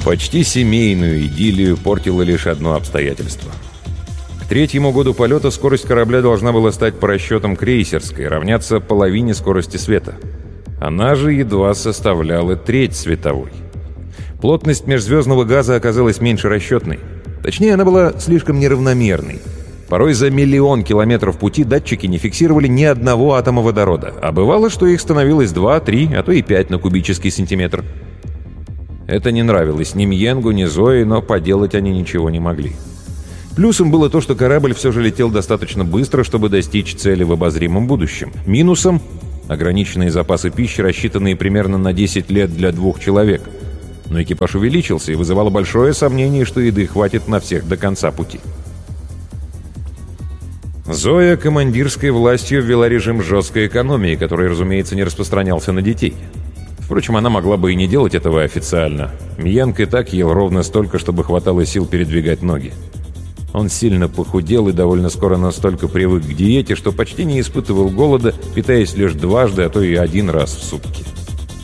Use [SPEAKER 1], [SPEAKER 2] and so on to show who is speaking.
[SPEAKER 1] Почти семейную идиллию портило лишь одно обстоятельство. К 3-му году полета скорость корабля должна была стать по расчетам крейсерской, равняться половине скорости света. Она же едва составляла треть световой. Плотность межзвездного газа оказалась меньше расчетной. Точнее, она была слишком неравномерной. Порой за миллион километров пути датчики не фиксировали ни одного атома водорода, а бывало, что их становилось 2, 3, а то и 5 на кубический сантиметр. Это не нравилось ни Мьенгу, ни Зое, но поделать они ничего не могли. Плюсом было то, что корабль все же летел достаточно быстро, чтобы достичь цели в обозримом будущем. Минусом — ограниченные запасы пищи, рассчитанные примерно на 10 лет для 2 человек. Но экипаж увеличился, и вызывало большое сомнение, что еды хватит на всех до конца пути. Зоя командирской властью ввела режим жесткой экономии, который, разумеется, не распространялся на детей. Впрочем, она могла бы и не делать этого официально. Мьенг и так ел ровно столько, чтобы хватало сил передвигать ноги. Он сильно похудел и довольно скоро настолько привык к диете, что почти не испытывал голода, питаясь лишь дважды, а то и 1 раз в сутки.